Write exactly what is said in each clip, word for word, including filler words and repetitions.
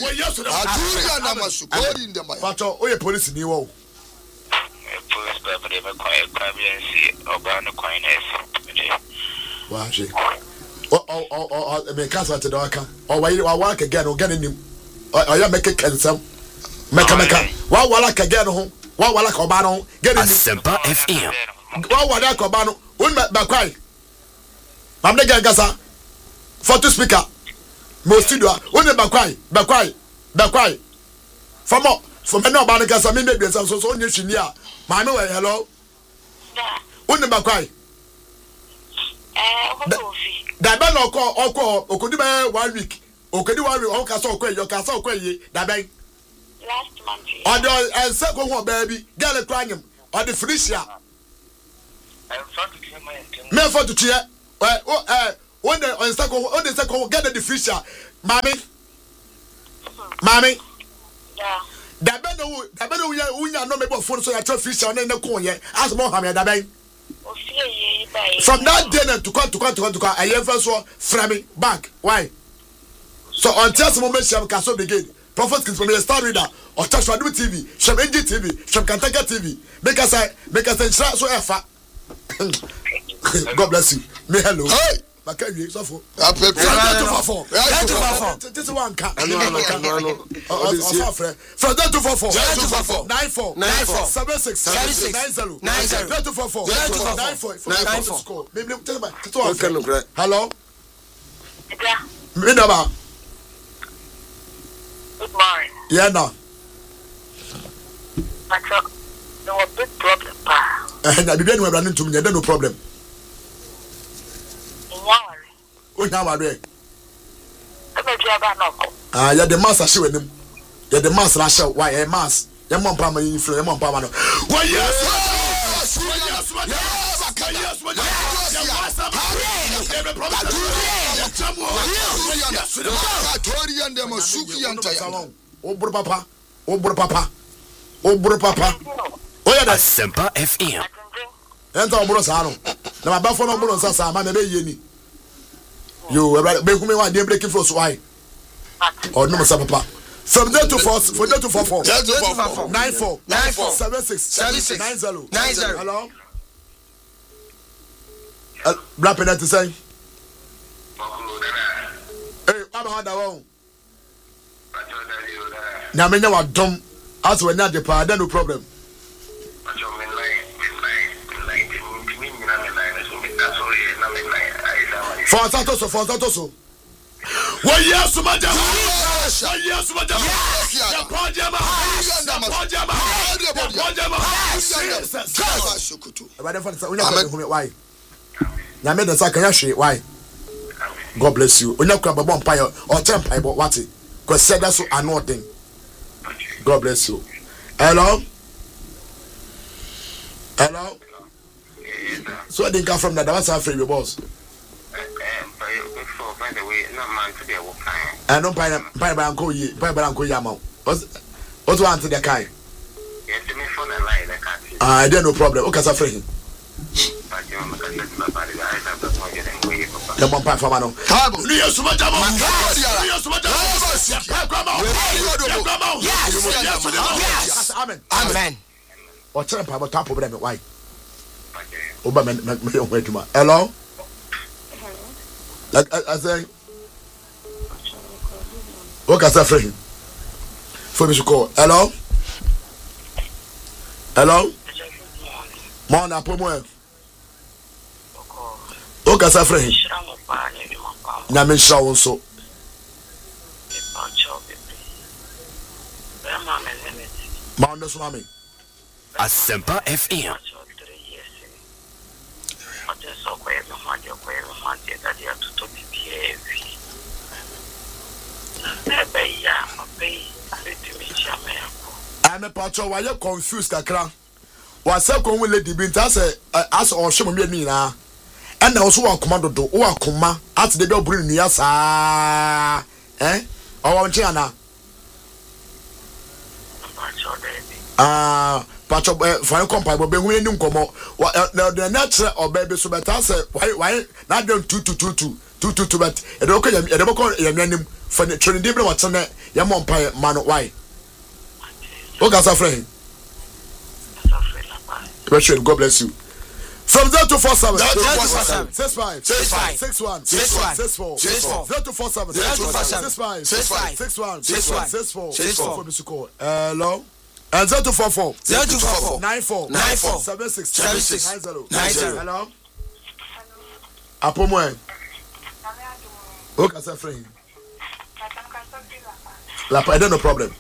yes to the Aturia na masukori ndema. Pacho, oye police ni wo. Police but they make quite privacy about the coiners. Wa je. Oh oh oh oh me cast what the waka. Oh why wa waka again o get him. Oh ya make kensam. Meka meka. Wa wala ka again ho. Wa wala ka oba no get him. Asempa F M. Wa wala ka oba no. Un ba kwai. Mam de gan gasa. Photo speaker. Mo studio. Un ba kwai. Ba kwai. Ba kwai. Famo. For me no ba no gasa me be so so onye hwini a. Ma me we hello. Un ba kwai. Eh, what coffee? That ben oko oko okodi be one week. Okodi one week o ka so okwe yo ka so okwe yi that ben. Last month. On the and second one baby, girl crying on the Felicia. I'm front to clear my intent. Me for to cheer. Well, oh eh when the on second on the second get the Felicia. Mommy. Mommy. Yeah. That ben no that ben we unya no me bo phone so ya tell Felicia on the kon ye. As mo ha me that ben. From that day to come to come to come to come, I have first one framing back. Why? So until some moment, Shem can solve the game. Prophet Kings from the Star Reader or Touch Radu T V, Shem N G T V, Shem Kantaka T V. Make us say, make us say, so effa. God bless you. Me hello. Hey. Makari, so for. Happy This is one cat. I know, I know, I know. From that to four four. Nine four. Nine four. Seven six. Seven six. Nine zero. Nine zero. Two four four. Nine four. Nine four. Score. Maybe tell me. Okay, hello. Yeah. Me number. Good morning. Yeah, no. But there was a big problem, pa. And I didn't have running to me. There's no problem. In Yawari. Oh, now I'm ready. I'm a driver. Ah, you're the master showing him. You're the master. I show why a mass. Your mom, Pama, you feel your mom, Pama. Why, yes, yes, yes, yes, yes, oh, bro, papa. Oh, bro, papa. Oh, bro, papa. Oh, yeah, that's Asempa F M. Enter bro sano. Na ma ba fo no bro nsa sa ma na be yeni. Yo, be hu me wa dey break for so why. Oh no sa papa. From there to four, from there to four four. Nine four. Nine four. Seven six. Seven six. Nine zero. Nine zero. Hello. Black penalty say. Hey, aba hada won. Na me nya wa dom. As we na dey pa, no problem. For Santos, for Santos. Well, yes, madam. Yes, madam. The Pajama. The Pajama. The Pajama. Why? You made the second why? God bless you. When you come about empire or temple, but what it? Because said that's so anointing. God bless you. Hello? Hello? So I didn't come from that. That's our favorite boss. By the way, no man to be a walk. I don't buy buy by Uncle Ye, buy by Uncle Yamo. What's one to the kind? Yes, me for the line, I can't. I don't no problem. Okay, so free. The one part for Mano. Yes, Amen. Amen. Or tell them about top of them. Why? Obama, hello? I, I, I say, what can I say? For me to call. Hello? Hello? Mon a pour moi. What can I say? Namin Shaw so. Mount the Swami. Asempa F M. I'm a patron. Why you confused, Kakra? Was a common lady been as as or show me now. And also one commando do or comma at the door bring yes, ah, eh? Or China. Ah, patron for a company, but when you come out, the natural or baby so better say, why, why not doing two to two two two two two, but a local, a local, a name for the training, what's on it. ya mo mpa man why o ga sa friend God bless you. From zero to four seven six five six five six one six one six four zero to four seven six five six five six one six one six four six four hello and zero to four four zero to four four nine four nine four seven six seven six nine zero nine zero. hello apomo o ka sa friend la pa no problem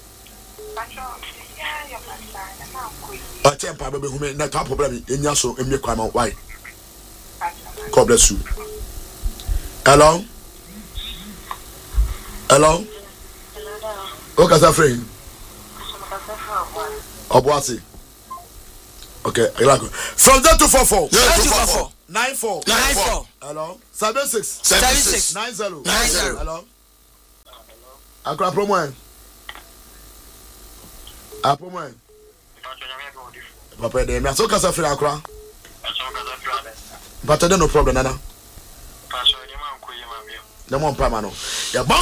Ache mpa be hume na ka problem enya so emie kwama why God bless you. Hello hello okay sir friend Obuasi okay from zero to four four zero to four four nine four nine four hello seven six seven six nine zero nine zero. hello akra promo a promo papa de me so ka sa free akra but there no problem nana na mo mpa ma no ya boss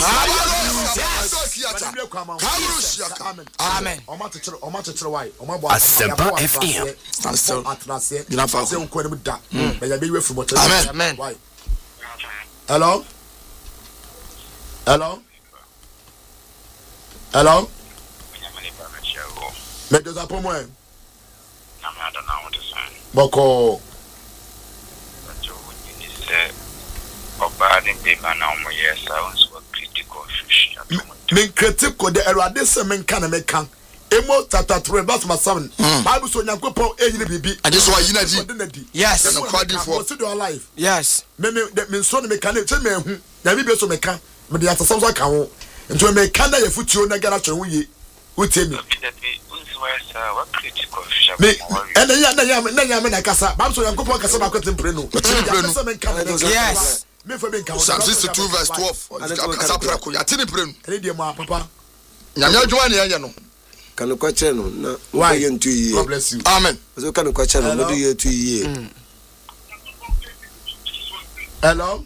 amen o ma tchere o ma tchere why o ma bo Asempa F M still atrase you na fa se nko ne da be ya be we from amen amen why hello hello hello me does apomo en I don't know what to say. boko But you would say, oh, bad in paper now, my years sounds were critical. me critical the erade se men kan me kan emo chapter three verse seven bible so nyankopon eyini bibi and this why you know yes no quality for your life yes me me me so me kan e che me hu na bibi so me kan me dey asasam so kan ho nto me kan na ye futuo na gara twen wo ye utie me me and ya na ya na ya me na kasa bible so nyankopon kasa ba kwatem pre no yes me for me kan Psalm sixty-two verse twelve kasa prako ya tini pre no ele dey ma papa nyame adwuma ne ya no Can you catch no? No. Why? You two years. God bless you. amen So can you catch no? What do you two years? Hello.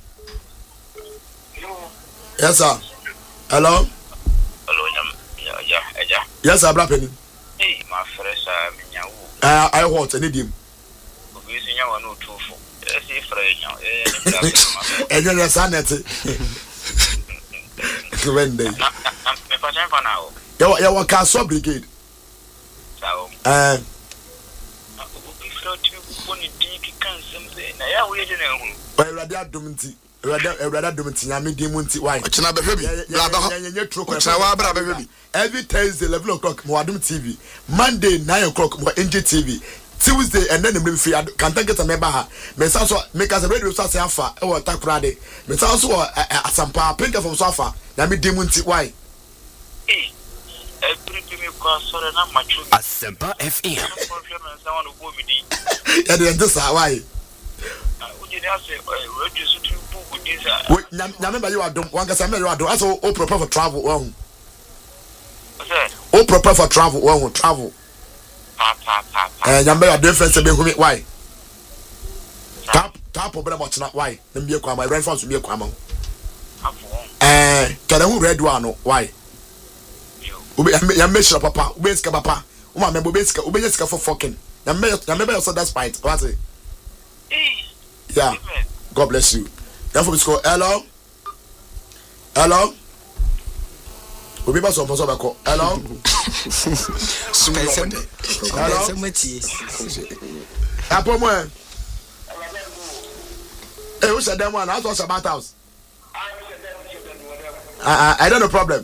Yes sir. Hello. Hello, yeah, yeah, yeah. Yes sir, Brapeni. Hey, my friends are Minyawu. Uh, I want any dim. Who is in your one or two for? Yes, if I And then your son at it. When they. I'm for now. You you work as sub brigade. So, Uh, if you want to dig something, I will know. well, rather dominti. Rather rather dominti. I mean, dimunti. Why? ochina be hwebi bla ba ochina wa bra be hwebi Every Thursday eleven o'clock Moadum T V. Monday nine o'clock Mo N J T V. Tuesday and then the free can't get a member. Me also make us a radio station afa e wa takrade. Me also asampa pinka from sofa. Na me dimunti why? Hey, every people call sorry not much. Asempa F M. Someone who go with me. Yeah, they just why? Would you say, where do you book with this? Wait, remember you are done. One guy say you are done. That's all prepare for travel. One. All prepare for travel. One travel. Eh, remember your difference be who why? Tap tap over about not why? Them be kwa my reinforce be kwa ma. Eh, can who red one why? Ube ya make sure papa, ube ska papa. Uma me ube ska ube ska for fucking. Ya me ya me also that's fight. What it? Yeah. God bless you. Therefore we go hello. Hello. Obi ba so poso ba ko. Hello. Hello. Apo mo. Eh, who said that one? I was about house. I I don't know problem.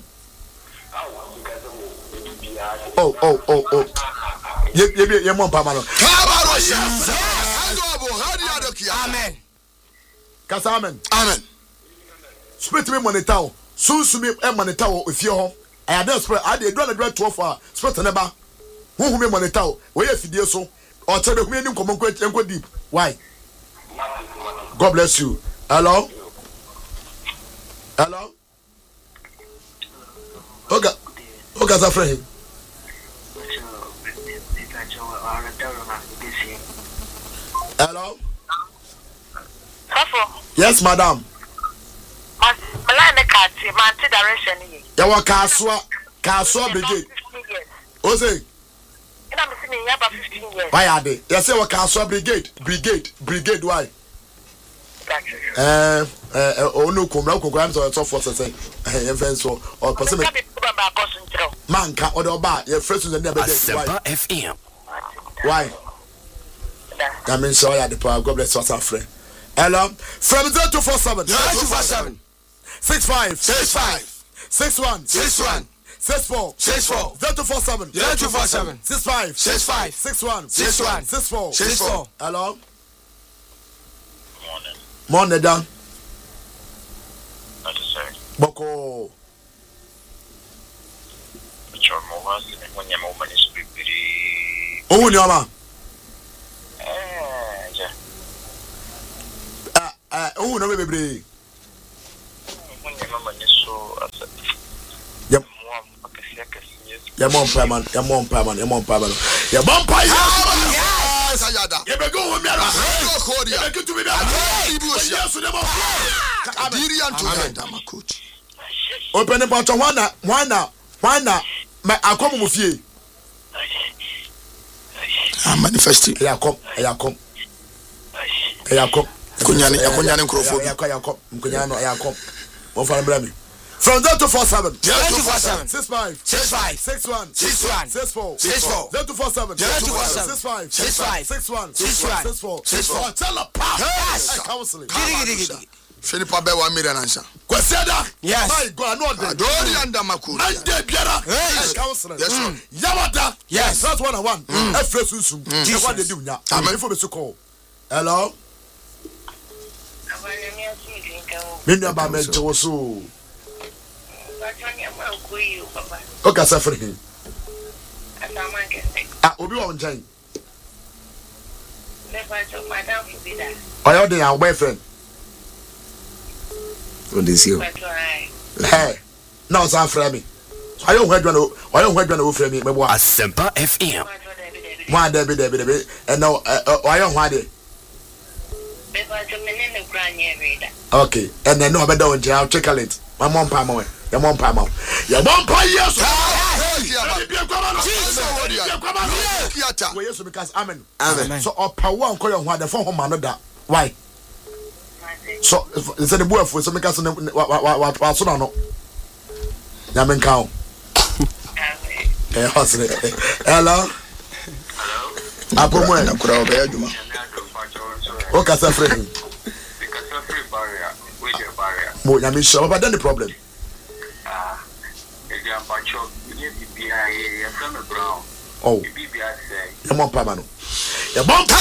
Oh oh oh oh. Ye ye ye mo pa ma no. amen Kasa amen. amen Spirit me moneta o. Sunsu me e moneta o efie ho. I had spirit I dey do na do twelve for spirit na ba. Hu hu me moneta o. We ye fidie so. O tell me hu ni nkomo nko enko deep. Why? God bless you. Hello? Hello? Oga. Oga za friend. Hello? Safo. Yes, madam. Malane kati, manti direction here. Ya wa Kaswa, Kaswa brigade. Ose. And I'm seeing you about fifteen years. Why are they? You say wa Kaswa brigade, brigade, brigade why? Eh eh onu komra kokora so so for say eh en so or person manka or the ba your friends in the Asempa F M. Why? I mean so ya the power. God bless us our friend. Hello from zero two four seven zero two four seven six five six five six one six one six four six four zero two four seven zero two four seven six five six five six one six one six four six four. Hello. Morning. Morning down. What is it? Boko. Which are more was when your moment is pretty. Oh, Nyama. Eh, yeah. Ah, ah, oh, no, baby. When your moment is so as a. Yep. Your mom, Paman, your mom, Paman, your mom, Paman, your mom, Paman. Yes, Ayada. You may go with me. You may go to me. Adirian to Yanda, my coach. Open the bottle. One, one, one. I come with you. I'm manifesting. I come, I come. I come. Kunyani, Kunyani, Crawford. I come, Kunyano, I come. One for the from zero two four seven zero two four seven six five six five six one six one six four six four zero two four seven zero two four seven six five six five six one six one six four six four. Tell a pop. Yes. Counseling. Finipa be one million answer. Kwesiada. Yes. My God, no day. Dori anda makuru. Ande biara. Yes. Counseling. Yes, sir. Yawada. Yes. That's one on one. Efre sunsun. E what they do nya. Amen. Before we call. Hello. Minna ba me so. Okay, sir, for him. Ah, Obi wa njan. Oh, you're the boyfriend. On this year. Hey, no, it's not for me. I don't want to. I don't want to for me. My boy. Asempa F M. One day, baby, baby, and now I don't want it. Okay, and then no, but don't. I'll check it. My mom, pa mo. Your mom, pa mo. Your mom, pa yes. Yes, because amen. Amen. So, our power and call your one the phone home another. Why? So, it's a boy for some because what was on no. Yamen cow. Hello. Apo mo na kura obe aduma. O ka sa free. Because of free barrier, with your barrier. Mo yamen sure but then the problem. Ah, if you are patrol, you need to be a from the brown. Oh. You be a say. Your mom pa mano. Your mom pa.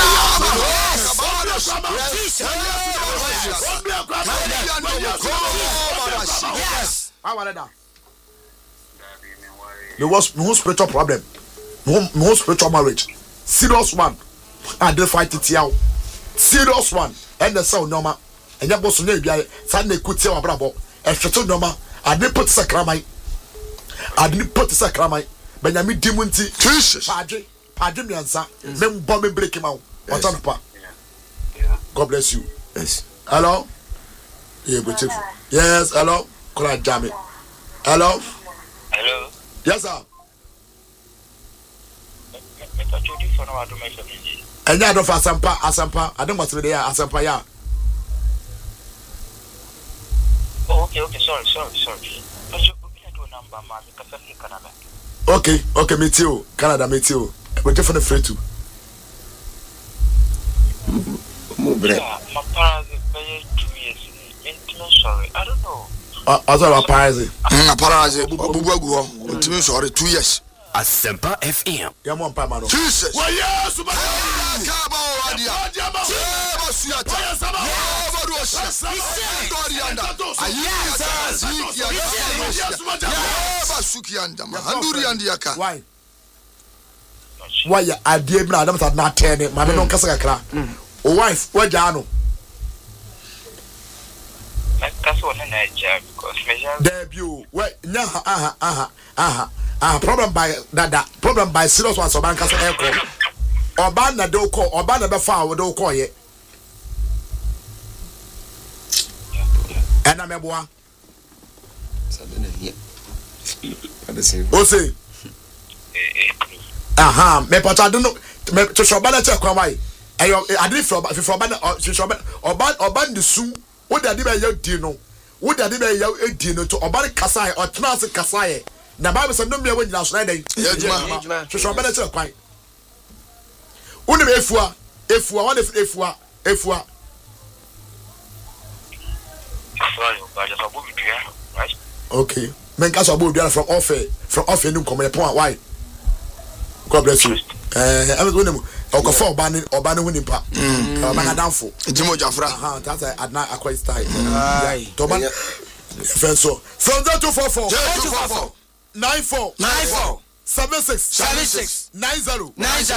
Yes. How are that? There was no spiritual problem. No, no spiritual marriage. Serious one. And they fight it out. Serious one. And the sound normal. And your boss will be Sunday could say, Bravo. And Chateau Norma. I didn't put Sacramai. I didn't put Sacramai. Benjamin Dimunti. Jesus. Padre. Padre Miansa. Then bomb break him out. What's on the part? God bless you. Yes. Hello? Yeah, beautiful. Yes, hello? Could I jam it? Hello? Hello. Yes, sir. Mister Jody for now, I do make a And I don't for Asampa, Asampa. I don't want to be there, Asampa, yeah. Oh, okay, okay, sorry, sorry, sorry. But you can do a number, man, because I'm in Canada. Okay, okay, me too. Canada, me too. We're different afraid too. Yeah, my parents are two years in. Sorry, I don't know. Uh, I thought about Paris. Mm, Paris, Obuagu, until sorry, two years. Asempa F M. Yeah, one Pamano. Jesus. Well, yes, but why? Why you are dear Madam not ten it, Mamma non Casacra? Oh, wife, what Jano? That's what I job because debut. Well, no, aha, aha, aha. Ah, problem by that that problem by serious ones of Bankers Echo. Or Bana do call or Bana Bafar do call ye. And I'm a boy. o say aha me pata do no me to shoba na che kwa wai ayo ade fi oba fi oba na shoba oba oba de su wo de ade be ya di no wo de ade be ya edi no to oba kasa e o tena se kasa e na ba se no me wo nyina so na dai shoba na che kwa uni me efua efua wa de efua efua okay men ka so bo do from offer from offer nu come point why God bless you eh I was when o for oba ni oba ni huni pa oba na danfo jimo jafra aha that's adna akwa style to ba friend so from zero two four four nine four nine four seven six seven six nine zero nine zero